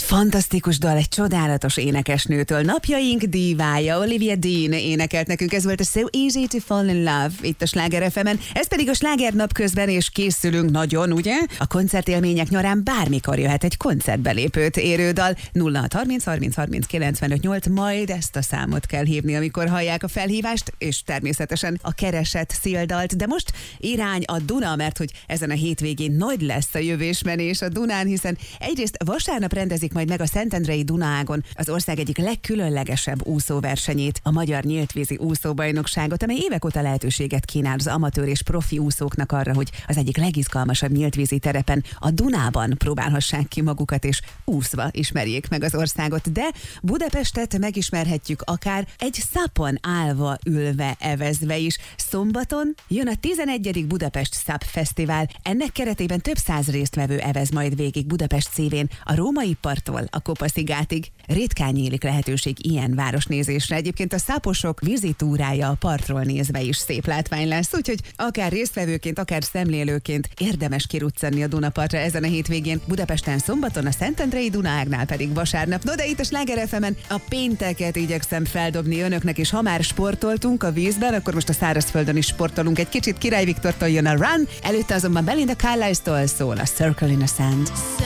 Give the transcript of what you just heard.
fantasztikus dal egy csodálatos énekesnőtől. Napjaink dívája, Olivia Dean énekelt nekünk. Ez volt a So Easy to Fall in Love itt a Sláger FM-en. Ez pedig a Sláger napközben, és készülünk nagyon, ugye? A koncertélmények nyarán bármikor jöhet egy koncertbelépőt érő dal. 0630 30 30 95 8, majd ezt a számot kell hívni, amikor hallják a felhívást, és természetesen a keresett széldalt. De most irány a Duna, mert hogy ezen a hétvégén nagy lesz a jövésmenés a Dunán, hiszen egyrészt vasárnap rendezik majd meg a Szentendrei Dunaágon az ország egyik legkülönlegesebb úszóversenyét, a Magyar Nyíltvízi Úszóbajnokságot, amely évek óta lehetőséget kínál az amatőr és profi úszóknak arra, hogy az egyik legizgalmasabb nyíltvízi terepen, a Dunában próbálhassák ki magukat, és úszva ismerjék meg az országot. De Budapestet megismerhetjük akár egy szapon állva, ülve, evezve is. Szombaton jön a 11. Budapest Szap Fesztivál. Ennek keretében több száz résztvevő evez majd végig Budapest szívén, a Római parttól a Kopaszigátig. Ritkán nyílik lehetőség ilyen városnézésre. Egyébként a száposok vízitúrája a partról nézve is szép látvány lesz, úgyhogy akár résztvevőként, akár szemlélőként érdemes kiruccanni a Dunapartra ezen a hétvégén. Budapesten szombaton, a Szentendrei Dunaágnál pedig vasárnap. No, de itt a Sláger FM-en a pénteket igyekszem feldobni önöknek, és ha már sportoltunk a vízben, akkor most a szárazföldön is sportolunk egy kicsit. Király Viktortól jön a Run, előtte azonban Belinda Carlisle-tól szól a Circle in the Sand.